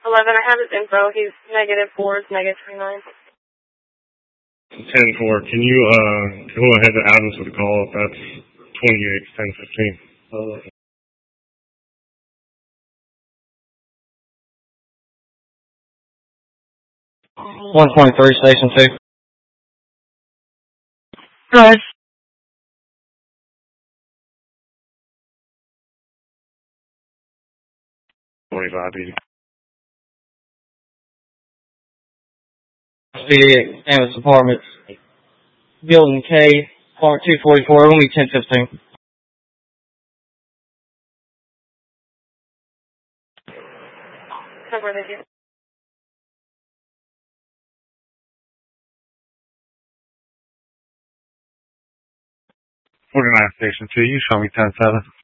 11, I have his info. He's -4, -29. 10-4. Can you go ahead and add us to the call if that's 28-10-15? 123, Station 2. Good. 25, easy. CD Canvas Apartments. Building K, Part 244, only 1015. Cover with you. 49, Station 2. You show me 10-7.